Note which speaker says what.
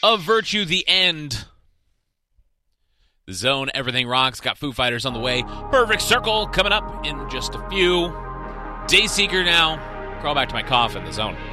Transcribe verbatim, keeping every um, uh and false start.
Speaker 1: of Virtue, The End. The Zone, Everything Rocks, got Foo Fighters on the way. Perfect Circle coming up in just a few. Dayseeker now. Crawl back to my coffin, The Zone.